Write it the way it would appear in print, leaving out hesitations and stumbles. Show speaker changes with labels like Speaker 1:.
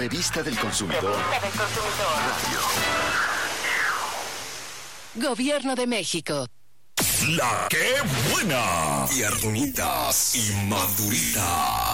Speaker 1: Revista del Consumidor. Radio.
Speaker 2: Gobierno de México.
Speaker 3: La que buena. Tiernitas y maduritas.